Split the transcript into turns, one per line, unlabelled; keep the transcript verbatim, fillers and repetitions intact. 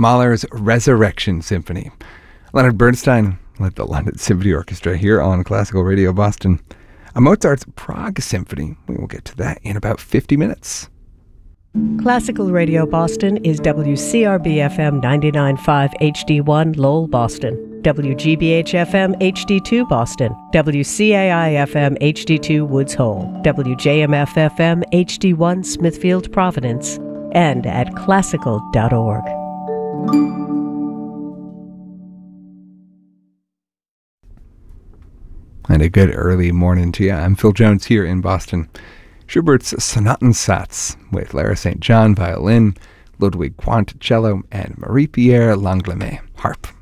Mahler's Resurrection Symphony. Leonard Bernstein led the London Symphony Orchestra here on Classical Radio Boston. A Mozart's Prague Symphony. We will get to that in about fifty minutes.
Classical Radio Boston is W C R B F M ninety-nine point five H D one Lowell, Boston, W G B H F M H D two Boston, W C A I F M H D two Woods Hole, W J M F F M H D one Smithfield, Providence, and at classical dot org.
And a good early morning to you. I'm Phil Jones here in Boston. Schubert's Sonatensatz with Lara Saint John violin, Ludwig Quandt cello, and Marie-Pierre Langlois harp.